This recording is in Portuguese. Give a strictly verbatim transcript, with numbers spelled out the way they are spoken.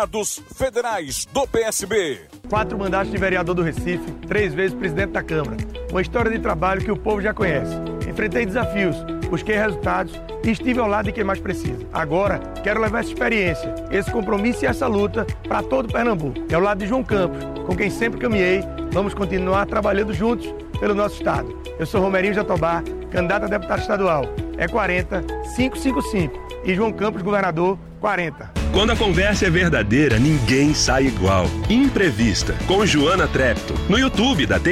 Dos federais do P S B. Quatro mandatos de vereador do Recife, três vezes presidente da Câmara. Uma história de trabalho que o povo já conhece. Enfrentei desafios, busquei resultados e estive ao lado de quem mais precisa. Agora, quero levar essa experiência, esse compromisso e essa luta para todo Pernambuco. É ao lado de João Campos, com quem sempre caminhei. Vamos continuar trabalhando juntos pelo nosso estado. Eu sou Romerinho Jatobá, candidato a deputado estadual. É quarenta, quinhentos e cinquenta e cinco. E João Campos, governador, quarenta. Quando a conversa é verdadeira, ninguém sai igual. Imprevista, com Joana Trepto, no YouTube da T